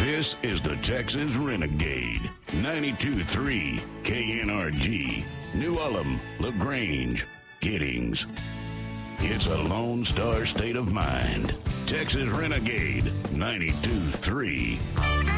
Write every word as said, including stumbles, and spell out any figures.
This is the Texas Renegade. ninety-two point three K N R G. New Ulm, LaGrange, Giddings. It's a Lone Star state of mind. Texas Renegade ninety-two point three.